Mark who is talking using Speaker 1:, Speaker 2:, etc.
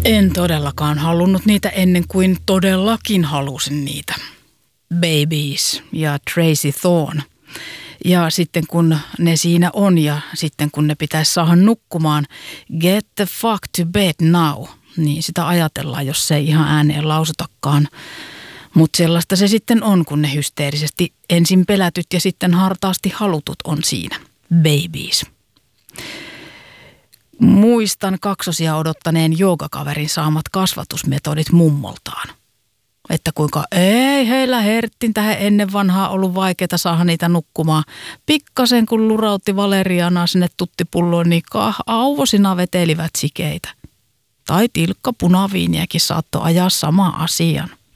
Speaker 1: En todellakaan halunnut niitä ennen kuin todellakin halusin niitä. Babies ja Tracy Thorn. Ja sitten kun ne siinä on ja sitten kun ne pitäisi saada nukkumaan, get the fuck to bed now, niin sitä ajatellaan, jos se ei ihan ääneen lausutakaan. Mutta sellaista se sitten on, kun ne hysteerisesti ensin pelätyt ja sitten hartaasti halutut on siinä. Babies. Muistan kaksosia odottaneen joogakaverin saamat kasvatusmetodit mummoltaan. Että kuinka ei heillä herttin tähän ennen vanhaa ollut vaikeaa saada niitä nukkumaan. Pikkasen kun lurautti valerianaa sinne tuttipulloon, niin auvosina vetelivät sikeitä. Tai tilkka punaviiniäkin saattoi ajaa sama asian.